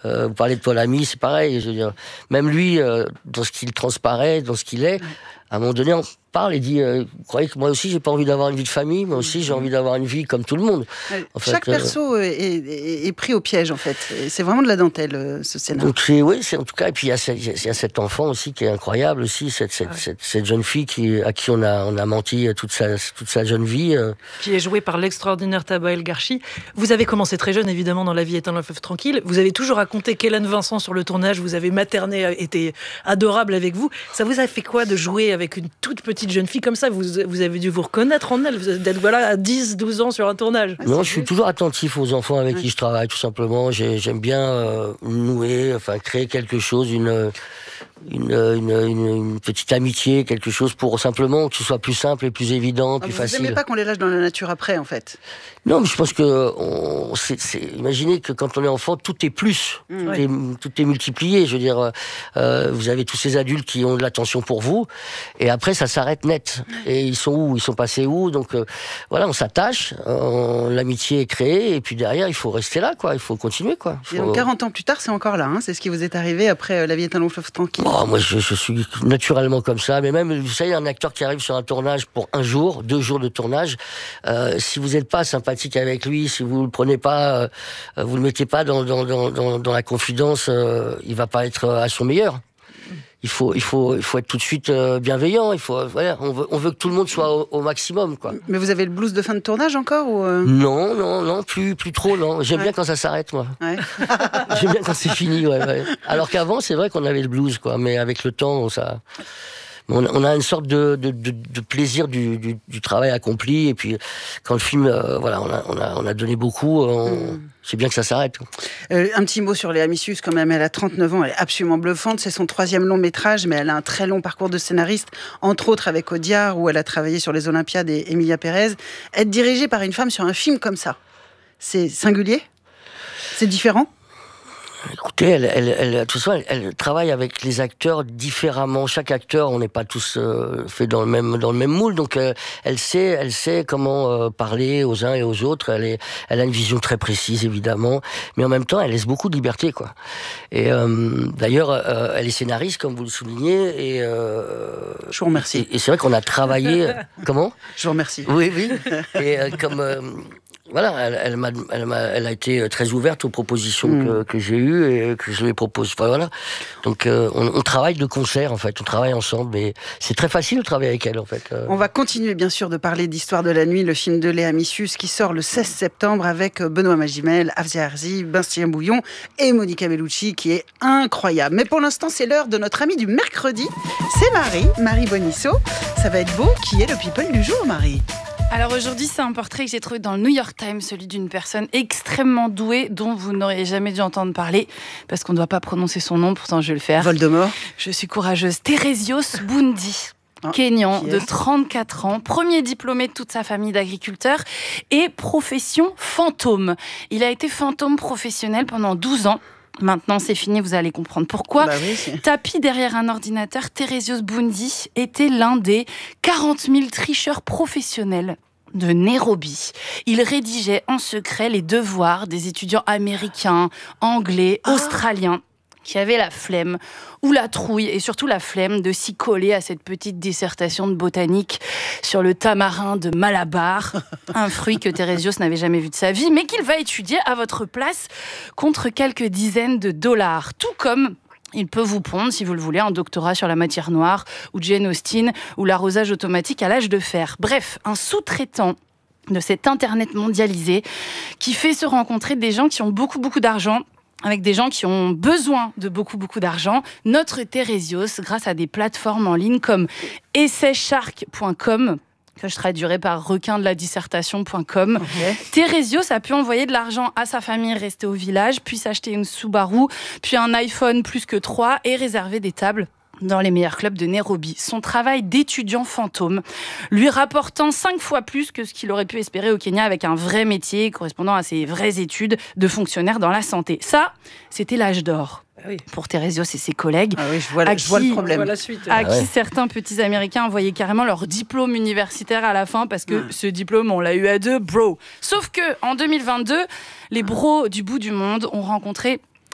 Vous parlez de Paul Ami, c'est pareil. Je veux dire, même lui, dans ce qu'il transparaît, dans ce qu'il est, à un moment donné, on parle et dit vous croyez que moi aussi j'ai pas envie d'avoir une vie de famille, moi aussi j'ai envie d'avoir une vie comme tout le monde. Chaque perso est pris au piège en fait. Et c'est vraiment de la dentelle ce scénario. Donc c'est en tout cas, et puis il y a cet enfant aussi qui est incroyable aussi, cette jeune fille à qui on a menti toute sa jeune vie. Qui est jouée par l'extraordinaire Taba El Garchi. Vous avez commencé très jeune évidemment dans La vie est un long fleuve tranquille. Vous avez toujours raconté qu'Hélène Vincent sur le tournage, vous avez materné, était adorable avec vous. Ça vous a fait quoi de jouer avec une toute petite jeune fille comme ça? Vous avez dû vous reconnaître en elle, d'être à 10-12 ans sur un tournage. Non, je suis toujours attentif aux enfants avec qui je travaille, tout simplement. J'aime bien créer quelque chose, une petite amitié, quelque chose pour simplement que ce soit plus simple et plus évident, plus facile. Vous n'aimez pas qu'on les lâche dans la nature après, en fait? Non, mais je pense que imaginez que quand on est enfant, tout est plus, tout est multiplié. Je veux dire, vous avez tous ces adultes qui ont de l'attention pour vous, et après ça s'arrête net. Et ils sont où? Ils sont passés où? Donc on s'attache, l'amitié est créée, et puis derrière il faut rester là, quoi. Il faut continuer, quoi. Et donc 40 ans plus tard, c'est encore là. C'est ce qui vous est arrivé après La vie est un long fleuve tranquille. Oh, moi, je suis naturellement comme ça. Mais même, vous savez, un acteur qui arrive sur un tournage pour 1 jour, 2 jours de tournage, si vous n'êtes pas sympathique avec lui, si vous le prenez pas, vous le mettez pas dans la confidence, il va pas être à son meilleur. Il faut être tout de suite bienveillant. On veut que tout le monde soit au maximum, quoi. Mais vous avez le blues de fin de tournage encore ou Non, plus trop, non. J'aime bien quand ça s'arrête, moi. Ouais. J'aime bien quand c'est fini, ouais. Alors qu'avant, c'est vrai qu'on avait le blues, quoi. Mais avec le temps, on a une sorte de plaisir du travail accompli, et puis quand le film, on a donné beaucoup, c'est bien que ça s'arrête. Un petit mot sur Léa Missus quand même, elle a 39 ans, elle est absolument bluffante, c'est son 3e long métrage, mais elle a un très long parcours de scénariste, entre autres avec Audiard, où elle a travaillé sur les Olympiades et Emilia Pérez. Être dirigée par une femme sur un film comme ça, c'est singulier? C'est différent? Écoutez, de toute façon, elle travaille avec les acteurs différemment. Chaque acteur, on n'est pas tous faits dans le même moule, donc elle sait comment parler aux uns et aux autres. Elle a une vision très précise, évidemment, mais en même temps, elle laisse beaucoup de liberté, quoi. Et d'ailleurs, elle est scénariste, comme vous le soulignez, et je vous remercie. Et c'est vrai qu'on a travaillé. Comment? Je vous remercie. Oui. Et elle a été très ouverte aux propositions que j'ai eues et que je lui propose. Donc on travaille de concert, en fait, on travaille ensemble, mais c'est très facile de travailler avec elle, en fait. On va continuer bien sûr de parler d'Histoire de la nuit, le film de Léa Missus qui sort le 16 septembre avec Benoît Magimel, Afzia Herzi, Bastien Bouillon et Monica Bellucci, qui est incroyable. Mais pour l'instant, c'est l'heure de notre amie du mercredi, c'est Marie Bonisso. Ça va être beau. Qui est le people du jour, Marie? Alors aujourd'hui, c'est un portrait que j'ai trouvé dans le New York Times, celui d'une personne extrêmement douée dont vous n'auriez jamais dû entendre parler, parce qu'on ne doit pas prononcer son nom, pourtant je vais le faire. Voldemort. Je suis courageuse. Thérésios Boundi. Kényan de 34 ans, premier diplômé de toute sa famille d'agriculteurs et profession fantôme. Il a été fantôme professionnel pendant 12 ans. Maintenant, c'est fini, vous allez comprendre pourquoi. Tapis derrière un ordinateur, Thérésios Boundi était l'un des 40 000 tricheurs professionnels de Nairobi. Il rédigeait en secret les devoirs des étudiants américains, anglais, australiens, qui avaient la flemme ou la trouille, et surtout la flemme de s'y coller à cette petite dissertation de botanique sur le tamarin de Malabar, un fruit que Thérésios n'avait jamais vu de sa vie, mais qu'il va étudier à votre place contre quelques dizaines de dollars. Tout comme il peut vous pondre, si vous le voulez, un doctorat sur la matière noire, ou Jane Austen, ou l'arrosage automatique à l'âge de fer. Bref, un sous-traitant de cet Internet mondialisé qui fait se rencontrer des gens qui ont beaucoup d'argent avec des gens qui ont besoin de beaucoup d'argent. Notre Thérésios, grâce à des plateformes en ligne comme EssayShark.com, que je traduirai par requin-de-la-dissertation.com. Thérésios a pu envoyer de l'argent à sa famille restée au village, puis s'acheter une Subaru, puis un iPhone plus que 3 et réserver des tables dans les meilleurs clubs de Nairobi. Son travail d'étudiant fantôme lui rapportant 5 fois plus que ce qu'il aurait pu espérer au Kenya avec un vrai métier correspondant à ses vraies études de fonctionnaire dans la santé. Ça, c'était l'âge d'or. Pour Thérésios et ses collègues, je vois le problème. Qui certains petits Américains envoyaient carrément leur diplôme universitaire à la fin parce que ce diplôme, on l'a eu à 2, bro. Sauf que en 2022, les bros du bout du monde ont rencontré